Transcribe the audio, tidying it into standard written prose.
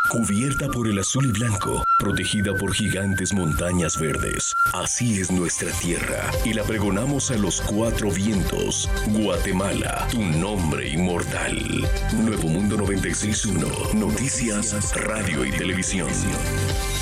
cubierta por el azul y blanco, protegida por gigantes montañas verdes. Así es nuestra tierra y la pregonamos a los cuatro vientos. Guatemala, tu nombre inmortal. Nuevo Mundo 96.1, noticias, radio y televisión.